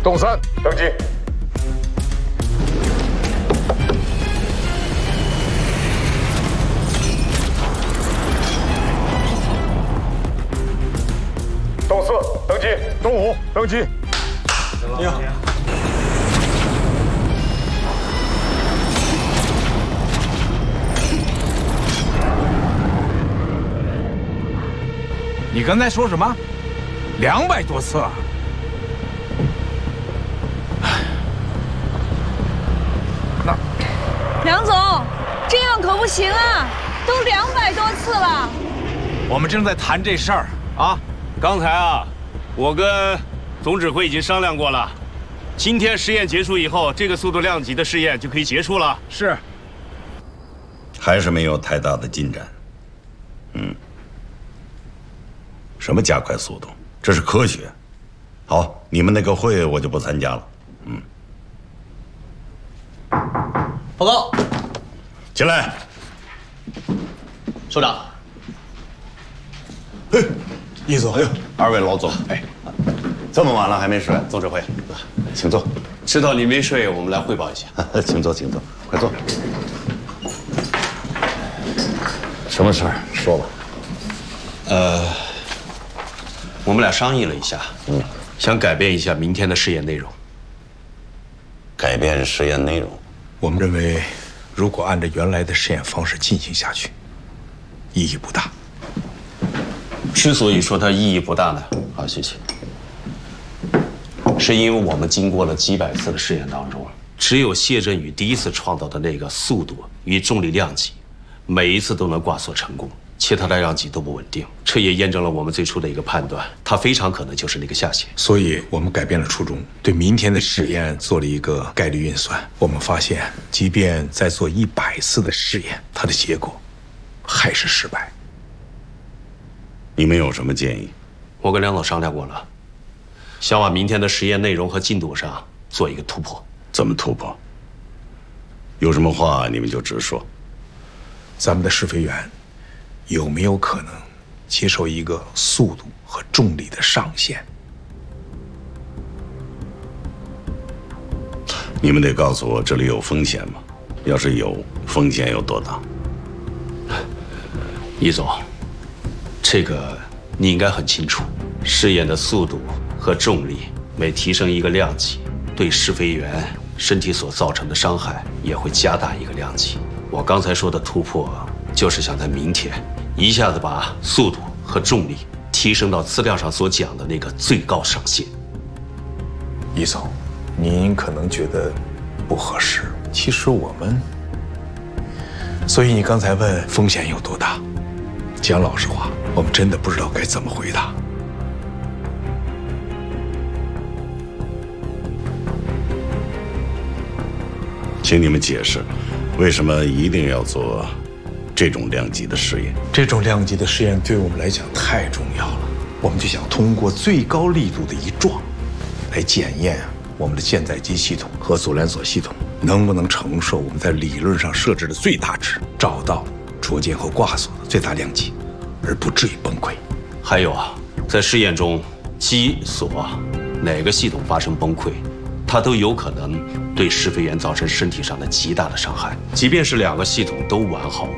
动3，登记。动4，登记。动5，登记。 你好。 你刚才说什么？200多次啊！ 那梁总，这样可不行啊！都200多次了。 我们正在谈这事儿啊。 刚才啊，我跟总指挥已经商量过了，今天实验结束以后，这个速度量级的试验就可以结束了。 是。 还是没有太大的进展。什么加快速度？这是科学。好，你们那个会我就不参加了。 报告， 进来。 首长。 易总，哎呦，2位老总，哎，这么晚了还没睡？ 总指挥， 请坐。 知道你没睡，我们来汇报一下。 请坐，请坐，快坐。什么事儿？说吧。 我们俩商议了一下，想改变一下明天的试验内容。 改变实验内容？ 我们认为，如果按照原来的实验方式进行下去，意义不大。 之所以说它意义不大呢，好，谢谢。是因为我们经过了几百次的试验当中，只有谢振宇第一次创造的那个速度与重力量级，每一次都能挂锁成功。 其他的量级都不稳定，这也验证了我们最初的一个判断，它非常可能就是那个下限。 所以我们改变了初衷，对明天的实验做了一个概率运算。我们发现，即便再做100次的试验，它的结果还是失败。 你们有什么建议？ 我跟梁总商量过了，想往明天的实验内容和进度上做一个突破。 怎么突破？有什么话你们就直说。 咱们的试飞员。 有没有可能接受一个速度和重力的上限？ 你们得告诉我这里有风险吗？要是有，风险有多大？ 易总，这个你应该很清楚。试验的速度和重力每提升一个量级，对试飞员身体所造成的伤害也会加大一个量级。我刚才说的突破，就是想在明天。 一下子把速度和重力提升到资料上所讲的那个最高上限。 易总，您可能觉得不合适，其实我们……所以你刚才问风险有多大，讲老实话，我们真的不知道该怎么回答。 请你们解释，为什么一定要做？ 这种量级的试验， 这种量级的试验对我们来讲太重要了。我们就想通过最高力度的一撞，来检验我们的舰载机系统和阻拦索系统能不能承受我们在理论上设置的最大值，找到着舰和挂锁的最大量级，而不至于崩溃。 还有啊，在试验中，机锁哪个系统发生崩溃，它都有可能对试飞员造成身体上的极大的伤害。即便是2个系统都完好。